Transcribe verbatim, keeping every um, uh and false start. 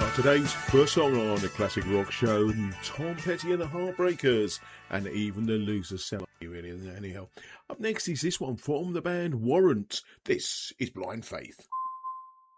Now, today's first song on the Classic Rock Show, Tom Petty and the Heartbreakers, and even the losers sell you really, anyhow. Up next is this one from the band Warrant. This is Blind Faith.